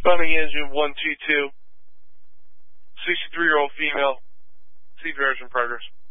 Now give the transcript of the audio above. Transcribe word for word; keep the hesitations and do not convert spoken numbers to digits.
Responding engine one two two. sixty-three-year-old female. See Bears in progress.